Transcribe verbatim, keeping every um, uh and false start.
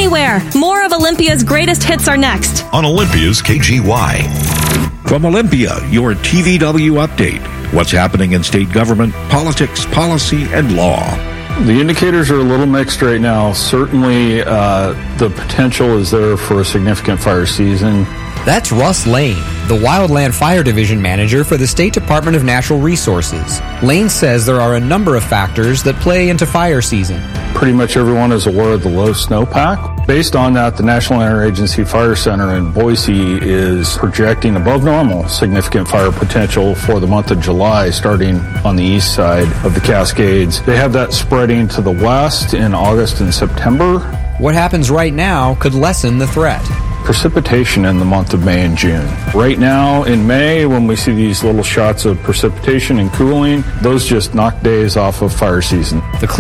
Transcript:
everywhere. More of Olympia's greatest hits are next. On Olympia's K G Y. From Olympia, your T V W update. What's happening in state government, politics, policy, and law. The indicators are a little mixed right now. Certainly, uh, the potential is there for a significant fire season. That's Russ Lane, the Wildland Fire Division Manager for the State Department of Natural Resources. Lane says there are a number of factors that play into fire season. Pretty much everyone is aware of the low snowpack. Based on that, the National Interagency Fire Center in Boise is projecting above normal significant fire potential for the month of July, starting on the east side of the Cascades. They have that spreading to the west in August and September. What happens right now could lessen the threat. Precipitation in the month of May and June. Right now in May, when we see these little shots of precipitation and cooling, those just knock days off of fire season. The